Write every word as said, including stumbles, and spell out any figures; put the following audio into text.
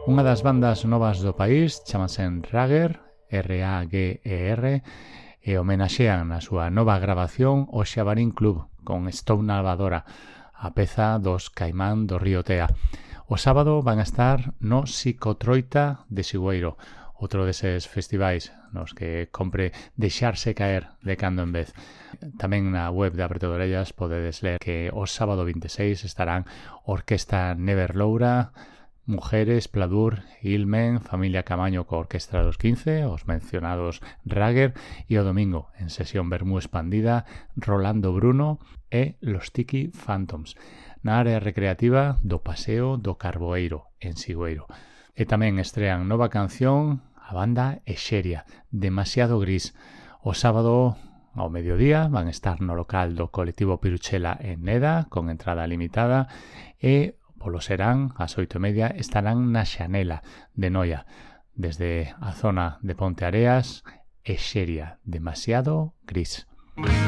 Unha das bandas novas do país chamase Rager, R A G E R, e homenaxean na súa nova grabación o Xabarín Club con Stone Lavadora, a peza dos Caimán do Río Tea. O sábado van a estar no Psicotroita de Sigüeiro, outro deses festivais nos que compre deixarse caer de cando en vez. Tamén na web de Aperto de Orellas podedes ler que o sábado vinte e seis estarán Orquesta Never Loura, Mujeres, Pladur, Ilmen, Familia Camaño co Orquestra dos quince, os mencionados Rager, e o domingo, en sesión Bermú expandida, Rolando Bruno e Los Tiki Phantoms, na área recreativa do Paseo do Carboeiro, en Sigüeiro. E tamén estrean nova canción a banda Exeria, Demasiado Gris. O sábado ao mediodía van estar no local do colectivo Piruchela en Neda, con entrada limitada, e polo serán, ás oito e media, estarán na Xanela de Noia. Desde a zona de Ponteareas, Exeria, Demasiado Gris.